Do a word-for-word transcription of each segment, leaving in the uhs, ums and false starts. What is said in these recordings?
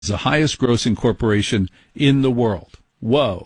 the highest grossing corporation in the world. Whoa.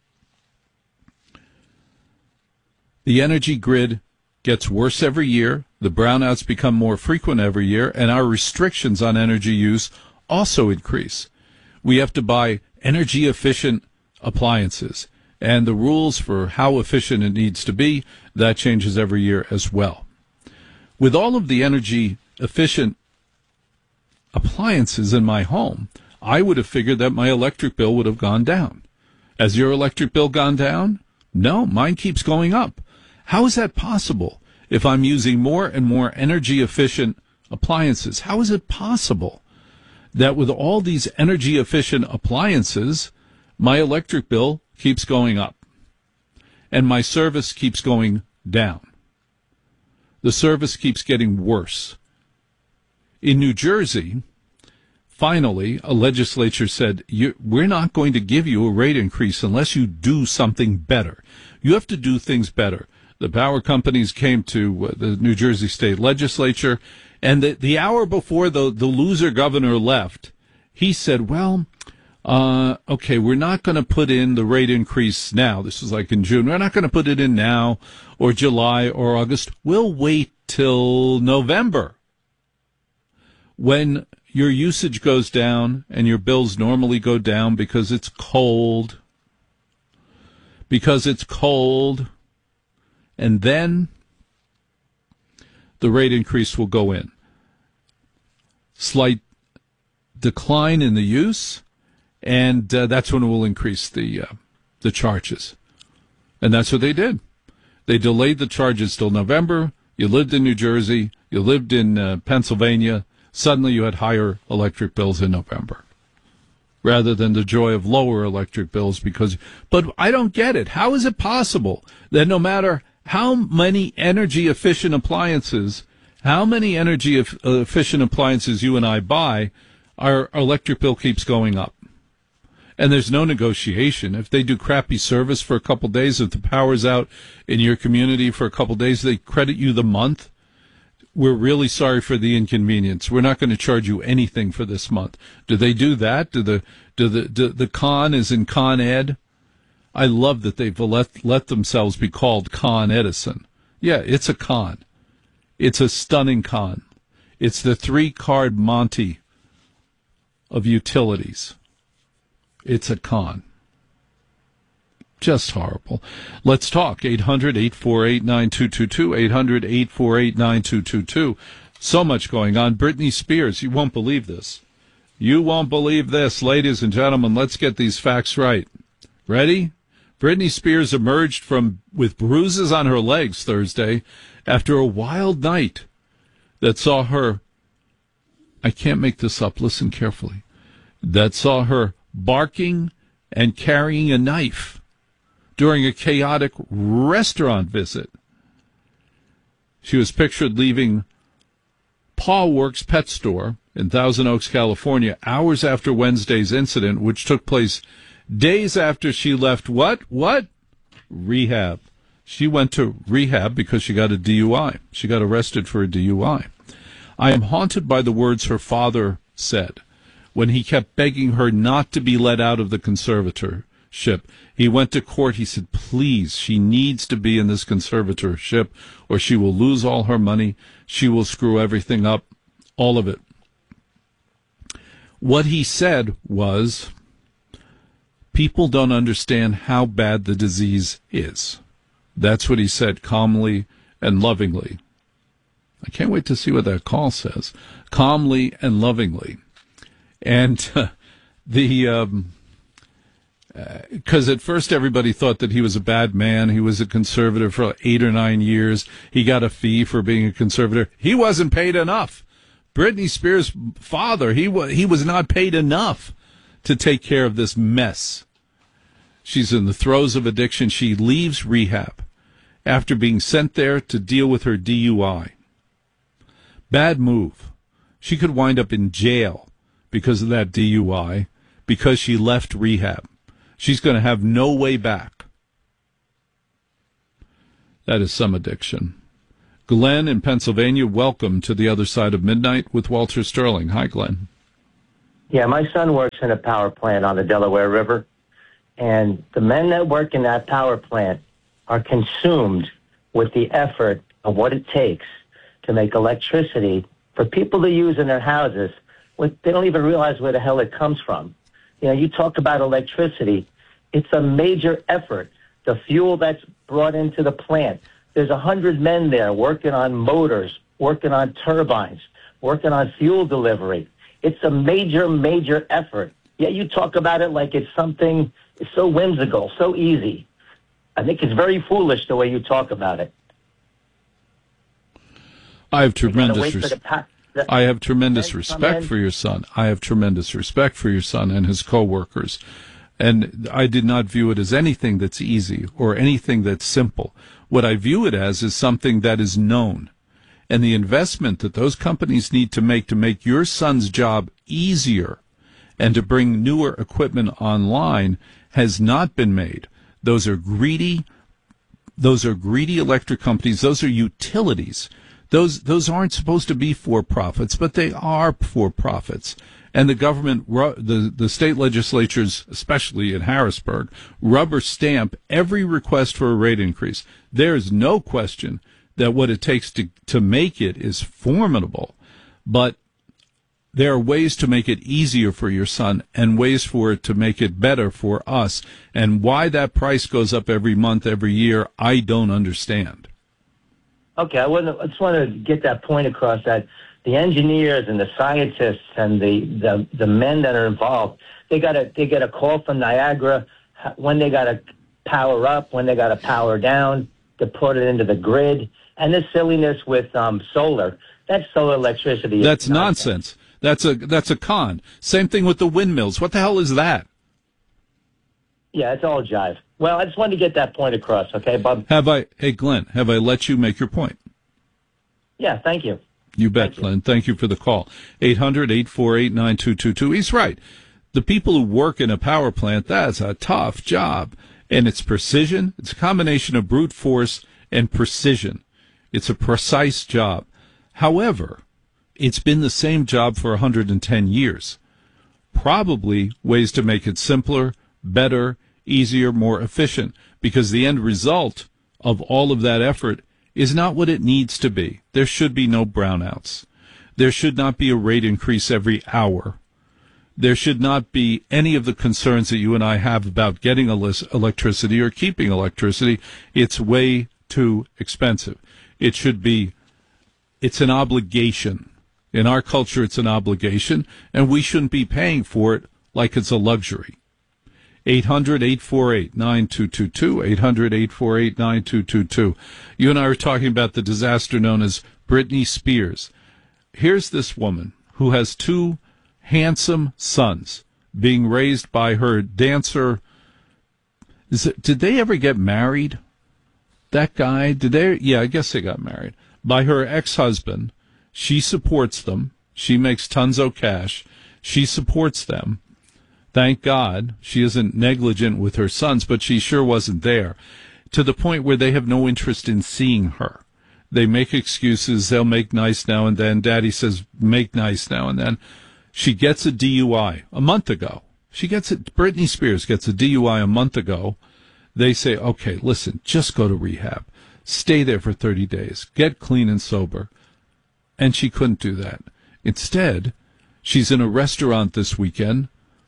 The energy grid gets worse every year. The brownouts become more frequent every year, and our restrictions on energy use also increase. We have to buy energy-efficient appliances, and the rules for how efficient it needs to be, that changes every year as well. With all of the energy-efficient appliances in my home, I would have figured that my electric bill would have gone down. Has your electric bill gone down? No, mine keeps going up. How is that possible if I'm using more and more energy-efficient appliances? How is it possible that with all these energy-efficient appliances, my electric bill keeps going up and my service keeps going down? The service keeps getting worse. In New Jersey, finally, a legislature said, we're not going to give you a rate increase unless you do something better. You have to do things better. The power companies came to uh, the New Jersey State Legislature, and the, the hour before the, the loser governor left, he said, well, uh, okay, we're not going to put in the rate increase now. This is like in June. We're not going to put it in now or July or August. We'll wait till November, when your usage goes down and your bills normally go down because it's cold, because it's cold, and then the rate increase will go in. Slight decline in the use, and uh, that's when we'll increase the uh, the charges. And that's what they did. They delayed the charges till November. You lived in New Jersey, you lived in uh, Pennsylvania, suddenly you had higher electric bills in November, rather than the joy of lower electric bills. Because, but I don't get it. How is it possible that no matter how many energy-efficient appliances, how many energy-efficient appliances you and I buy, our electric bill keeps going up? And there's no negotiation. If they do crappy service for a couple of days, if the power's out in your community for a couple of days, they credit you the month. We're really sorry for the inconvenience. We're not going to charge you anything for this month. Do they do that? Do the do the do the con is in Con Ed? I love that they've let let themselves be called Con Edison. Yeah, it's a con. It's a stunning con. It's the three-card Monty of utilities. It's a con. Just horrible. Let's talk. eight hundred, eight four eight, nine two two two. eight hundred, eight four eight, nine two two two. So much going on. Britney Spears, you won't believe this. You won't believe this. Ladies and gentlemen, let's get these facts right. Ready? Britney Spears emerged from with bruises on her legs Thursday after a wild night that saw her, I can't make this up, listen carefully, that saw her barking and carrying a knife during a chaotic restaurant visit. She was pictured leaving Paw Works Pet Store in Thousand Oaks, California, hours after Wednesday's incident, which took place days after she left what? What? Rehab. She went to rehab because she got a D U I. She got arrested for a D U I. I am haunted by the words her father said when he kept begging her not to be let out of the conservatorship. He went to court. He said, please, she needs to be in this conservatorship or she will lose all her money. She will screw everything up, all of it. What he said was, people don't understand how bad the disease is. That's what he said, calmly and lovingly. I can't wait to see what that call says. Calmly and lovingly. And uh, the, um, because uh, at first everybody thought that he was a bad man. He was a conservative for eight or nine years. He got a fee for being a conservative. He wasn't paid enough. Britney Spears' father, he was, he was not paid enough to take care of this mess. She's in the throes of addiction. She leaves rehab after being sent there to deal with her D U I. Bad move. She could wind up in jail because of that D U I, because she left rehab. She's going to have no way back. That is some addiction. Glenn in Pennsylvania, welcome to the other side of midnight with Walter Sterling. Hi, Glenn. Yeah, my son works in a power plant on the Delaware River, and the men that work in that power plant are consumed with the effort of what it takes to make electricity for people to use in their houses. They don't even realize where the hell it comes from. You know, you talk about electricity, it's a major effort. The fuel that's brought into the plant, there's a hundred men there working on motors, working on turbines, working on fuel delivery. It's a major, major effort. Yet you talk about it like it's something so whimsical, so easy. I think it's very foolish the way you talk about it. I have tremendous respect. Pa- I have tremendous respect for your son. I have tremendous respect for your son and his coworkers. And I did not view it as anything that's easy or anything that's simple. What I view it as is something that is known. And the investment that those companies need to make to make your son's job easier and to bring newer equipment online has not been made. Those are greedy, those are greedy electric companies. Those are utilities. Those, those aren't supposed to be for profits, but they are for profits. And the government, the, the state legislatures, especially in Harrisburg, rubber stamp every request for a rate increase. There is no question that what it takes to, to make it is formidable, but there are ways to make it easier for your son and ways for it to make it better for us. And why that price goes up every month, every year, I don't understand. Okay, I, I just want to get that point across, that the engineers and the scientists and the, the, the men that are involved, they got a they get a call from Niagara when they got to power up, when they got to power down, to put it into the grid. And this silliness with um, solar, that's solar electricity. That's nonsense. nonsense. That's a that's a con. Same thing with the windmills. What the hell is that? Yeah, it's all jive. Well, I just wanted to get that point across, okay, Bob? Have I, hey, Glenn, have I let you make your point? Yeah, thank you. You bet, Thank you. Glenn. Thank you for the call. eight hundred, eight four eight, nine two two two. He's right. The people who work in a power plant, that's a tough job. And it's precision. It's a combination of brute force and precision. It's a precise job. However, it's been the same job for one hundred ten years. Probably ways to make it simpler, better, easier, more efficient, because the end result of all of that effort is not what it needs to be. There should be no brownouts. There should not be a rate increase every hour. There should not be any of the concerns that you and I have about getting electricity or keeping electricity. It's way too expensive. It should be, it's an obligation. In our culture, it's an obligation, and we shouldn't be paying for it like it's a luxury. eight hundred, eight four eight, nine two two two, eight hundred, eight four eight, nine two two two. You and I were talking about the disaster known as Britney Spears. Here's this woman who has two handsome sons being raised by her dancer. Is it, did they ever get married? That guy, did they? Yeah, I guess they got married. By her ex-husband. She supports them. She makes tons of cash. She supports them. Thank God she isn't negligent with her sons, but she sure wasn't there, to the point where they have no interest in seeing her. They make excuses. They'll make nice now and then. Daddy says, make nice now and then. She gets a D U I a month ago. She gets it. Britney Spears gets a D U I a month ago. They say, okay, listen, just go to rehab. Stay there for thirty days. Get clean and sober. And she couldn't do that. Instead, she's in a restaurant this weekend,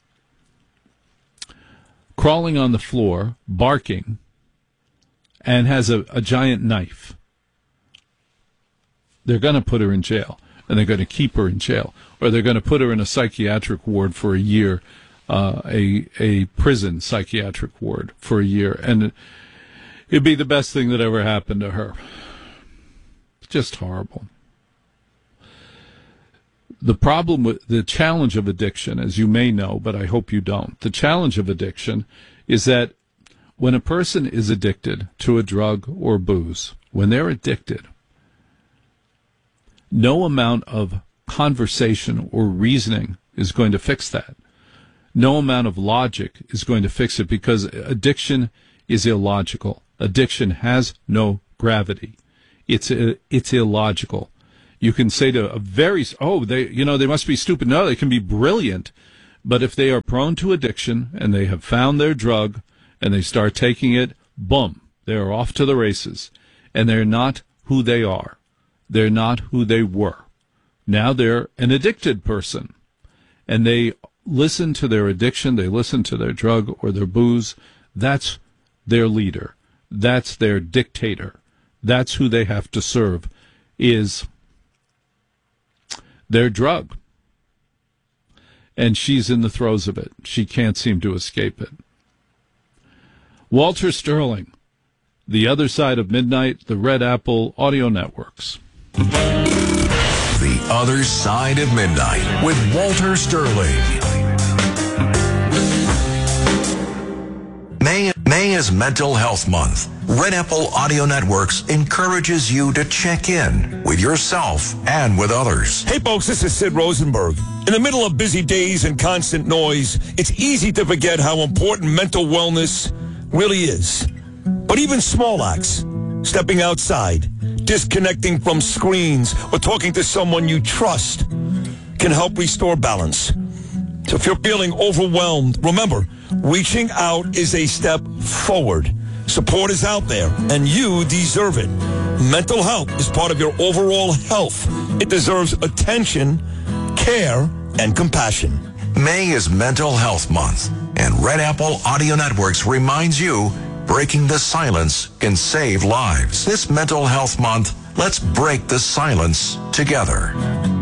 crawling on the floor, barking, and has a, a giant knife. They're going to put her in jail, and they're going to keep her in jail, or they're going to put her in a psychiatric ward for a year, uh, a a prison psychiatric ward for a year, and it'd be the best thing that ever happened to her. Just horrible. The problem with the challenge of addiction, as you may know, but I hope you don't, the challenge of addiction is that when a person is addicted to a drug or booze, when they're addicted, no amount of conversation or reasoning is going to fix that. No amount of logic is going to fix it, because addiction is illogical. Addiction has no gravity. It's it's illogical. You can say to a very, oh, they, you know, they must be stupid. No, they can be brilliant. But if they are prone to addiction and they have found their drug and they start taking it, boom, they're off to the races. And they're not who they are. They're not who they were. Now they're an addicted person. And they listen to their addiction, they listen to their drug or their booze. That's their leader. That's their dictator. That's who they have to serve, is their drug. And she's in the throes of it. She can't seem to escape it. Walter Sterling, The Other Side of Midnight, the Red Apple Audio Networks. The Other Side of Midnight with Walter Sterling. May, May is Mental Health Month. Red Apple Audio Networks encourages you to check in with yourself and with others. Hey folks, this is Sid Rosenberg. In the middle of busy days and constant noise, it's easy to forget how important mental wellness really is. But even small acts, stepping outside, disconnecting from screens, or talking to someone you trust can help restore balance. So if you're feeling overwhelmed, remember, reaching out is a step forward. Support is out there, and you deserve it. Mental health is part of your overall health. It deserves attention, care, and compassion. May is Mental Health Month, and Red Apple Audio Networks reminds you breaking the silence can save lives. This Mental Health Month, let's break the silence together.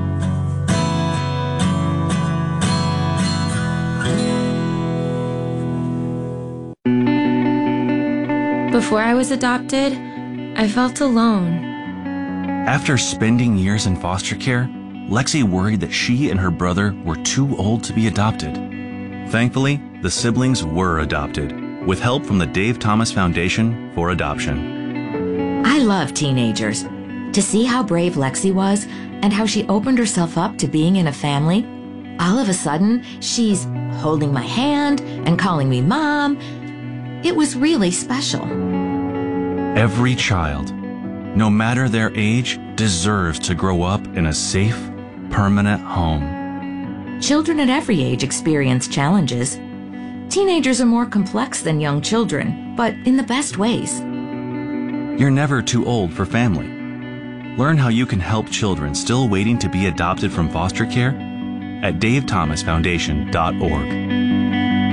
Before I was adopted, I felt alone. After spending years in foster care, Lexi worried that she and her brother were too old to be adopted. Thankfully, the siblings were adopted, with help from the Dave Thomas Foundation for Adoption. I love teenagers. To see how brave Lexi was and how she opened herself up to being in a family, all of a sudden, she's holding my hand and calling me Mom. It was really special. Every child, no matter their age, deserves to grow up in a safe, permanent home. Children at every age experience challenges. Teenagers are more complex than young children, but in the best ways. You're never too old for family. Learn how you can help children still waiting to be adopted from foster care at dave thomas foundation dot org.